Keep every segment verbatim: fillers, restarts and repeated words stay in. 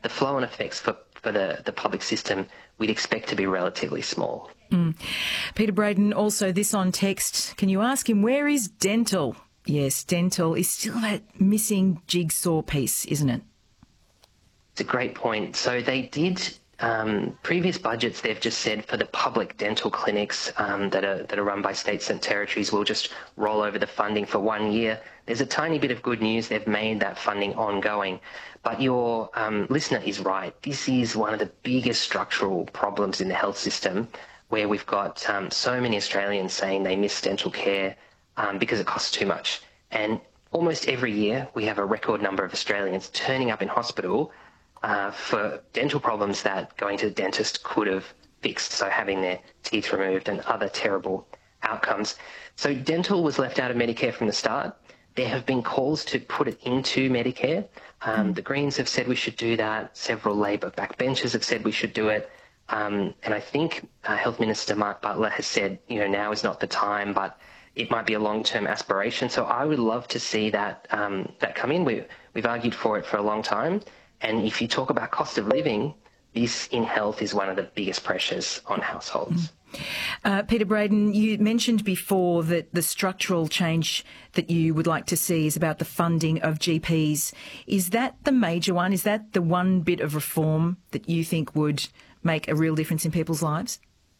the flow-on effects for, for the, the public system we'd expect to be relatively small. Mm. Peter Braden, also this on text. Can you ask him, where is dental? Yes, dental is still that missing jigsaw piece, isn't it? It's a great point. So they did, um, previous budgets, they've just said for the public dental clinics um, that are that are run by states and territories, we'll just roll over the funding for one year. There's a tiny bit of good news. They've made that funding ongoing. But your um, listener is right. This is one of the biggest structural problems in the health system, where we've got um, so many Australians saying they miss dental care um, because it costs too much. And almost every year we have a record number of Australians turning up in hospital uh, for dental problems that going to the dentist could have fixed, so having their teeth removed and other terrible outcomes. So dental was left out of Medicare from the start. There have been calls to put it into Medicare. Um, the Greens have said we should do that. Several Labor backbenchers have said we should do it. Um, and I think uh, Health Minister Mark Butler has said, you know, now is not the time, but it might be a long-term aspiration. So I would love to see that um, that come in. We, we've argued for it for a long time. And if you talk about cost of living, this in health is one of the biggest pressures on households. Uh, Peter Braden, you mentioned before that the structural change that you would like to see is about the funding of G Ps. Is that the major one? Is that the one bit of reform that you think would make a real difference in people's lives?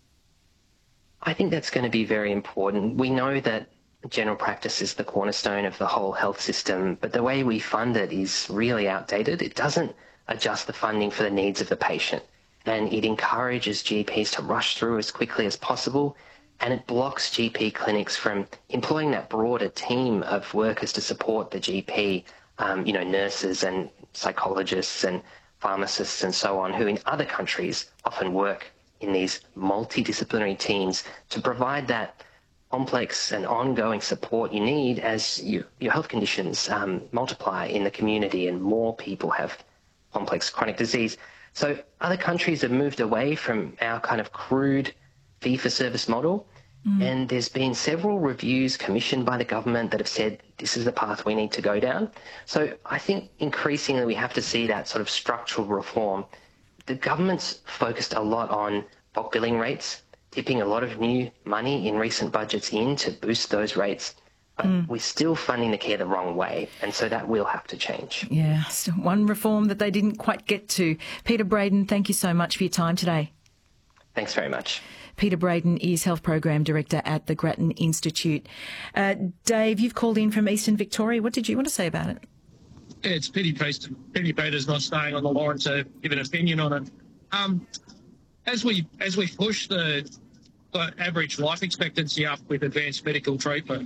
I think that's going to be very important. We know that general practice is the cornerstone of the whole health system, but the way we fund it is really outdated. It doesn't adjust the funding for the needs of the patient, and it encourages G Ps to rush through as quickly as possible, and it blocks G P clinics from employing that broader team of workers to support the G P, um, you know, nurses and psychologists and pharmacists and so on, who in other countries often work in these multidisciplinary teams to provide that complex and ongoing support you need as you, your health conditions um, multiply in the community and more people have complex chronic disease. So other countries have moved away from our kind of crude fee-for-service model, mm. and there's been several reviews commissioned by the government that have said this is the path we need to go down. So I think increasingly we have to see that sort of structural reform. The government's focused a lot on bulk billing rates, tipping a lot of new money in recent budgets in to boost those rates. But mm. we're still funding the care the wrong way, and so that will have to change. Yeah, still one reform that they didn't quite get to. Peter Braden, thank you so much for your time today. Thanks very much. Peter Braden is Health Program Director at the Grattan Institute. Uh, Dave, you've called in from Eastern Victoria. What did you want to say about it? Yeah, it's pity Pity Peter's not staying on the line to give an opinion on it. Um, as we as we push the, the average life expectancy up with advanced medical treatment,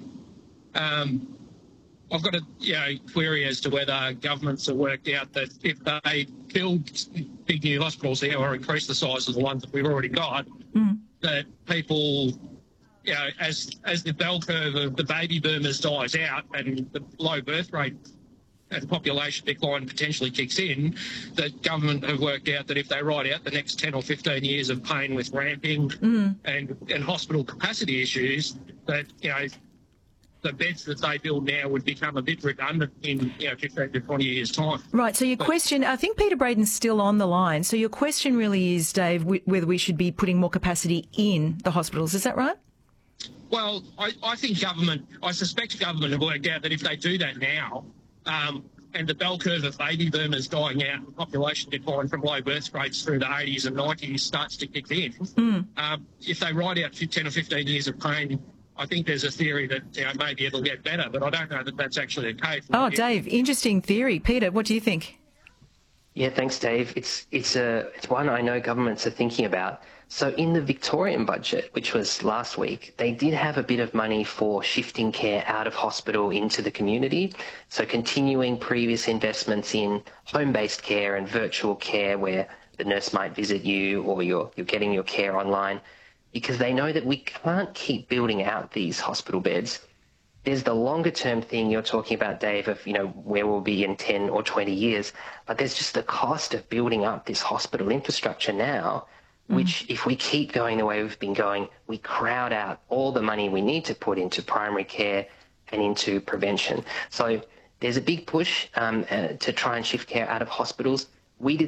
um, I've got a you know, query as to whether governments have worked out that if they build big new hospitals here or increase the size of the ones that we've already got, mm. that people, you know, as as the bell curve of the baby boomers dies out and the low birth rate and population decline potentially kicks in, that government have worked out that if they ride out the next ten or fifteen years of pain with ramping mm. and, and hospital capacity issues, that, you know, the beds that they build now would become a bit redundant in, you know, fifteen to twenty years' time. Right, so your but, question, I think Peter Braden's still on the line, so your question really is, Dave, whether we should be putting more capacity in the hospitals, is that right? Well, I, I think government, I suspect government have worked out that if they do that now, Um, and the bell curve of baby boomers dying out and population decline from low birth rates through the eighties and nineties starts to kick in. Mm. Um, if they ride out ten or fifteen years of pain, I think there's a theory that, you know, maybe it'll get better, but I don't know that that's actually the case. Oh, Dave, interesting theory. Peter, what do you think? Yeah, thanks, Dave. It's it's a it's one I know governments are thinking about. So in the Victorian budget, which was last week, they did have a bit of money for shifting care out of hospital into the community. So continuing previous investments in home-based care and virtual care where the nurse might visit you or you're, you're getting your care online, because they know that we can't keep building out these hospital beds. There's the longer-term thing you're talking about, Dave, of, you know, where we'll be in ten or twenty years. But there's just the cost of building up this hospital infrastructure now, which if we keep going the way we've been going, we crowd out all the money we need to put into primary care and into prevention. So there's a big push um, uh, to try and shift care out of hospitals. We did